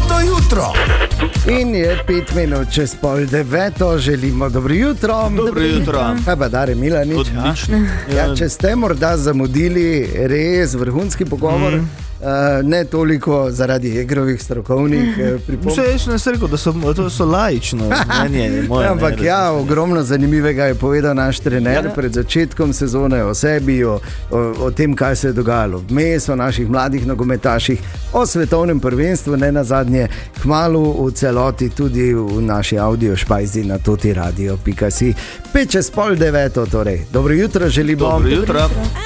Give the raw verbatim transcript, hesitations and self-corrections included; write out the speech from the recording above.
Lepo jutro. In je pet minut čez pol deveto, želimo dobro jutro. Dobro jutro. Kaj pa Dare Milanič? Odlično. Ja, če ste morda zamudili res vrhunski pogovor, mm. uh, ne toliko zaradi Egrovih strokovnih uh, pripomb. Vse jaz ne rekel, da so, to so laično mnenje moje. Ampak ja, ogromno zanimivega je povedal naš trener ja. pred začetkom sezone o sebi, o, o, o tem, kaj se je dogajalo vmes, o naših mladih nogometaših, o svetovnem prvenstvu, ne nazadnje kmalu v celoti tudi v naši audio špajzi na totiradio pika si. Pet čez pol deveto, torej. Dobro jutro želimo. Dobro jutro.